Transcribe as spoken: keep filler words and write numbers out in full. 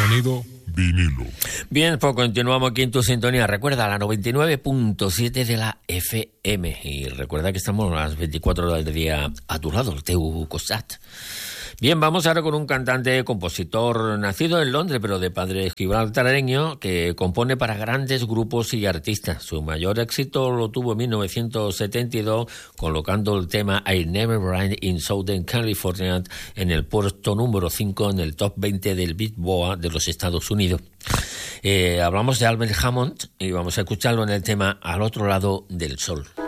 Sonido vinilo. Bien, pues continuamos aquí en tu sintonía. Recuerda, la noventa y nueve punto siete de la F M. Y recuerda que estamos las veinticuatro horas del día a tu lado, el teu costat. Bien, vamos ahora con un cantante, compositor, nacido en Londres, pero de padre gibraltareño, que compone para grandes grupos y artistas. Su mayor éxito lo tuvo en mil novecientos setenta y dos, colocando el tema I Never Rain in Southern California en el puesto número cinco en el top veinte del Billboard de los Estados Unidos. Eh, hablamos de Albert Hammond y vamos a escucharlo en el tema Al otro lado del sol.